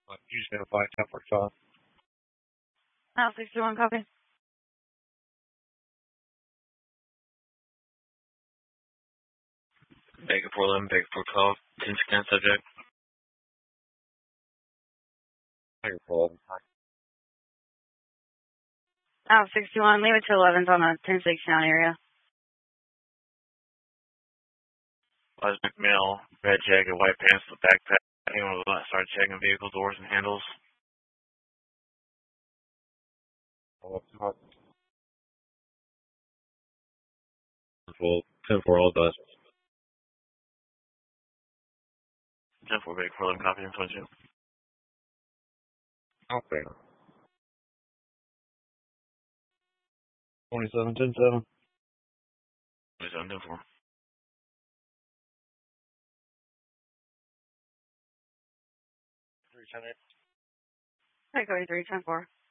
Usually a 5 10 Now 61 copy. Baker 411, Baker 412, 10 scan subject. Baker 411. Now 61, leave it to 11's on the 10-6 down area. Was McMill, red jacket, white pants with backpack. Anyone will start checking vehicle doors and handles. Well, 10-4 all done. 10-4, Baker 411, copy, 22. Okay. 27 10-7. 27, 10-4. 3 10 Hey, Cody 3, 10-4.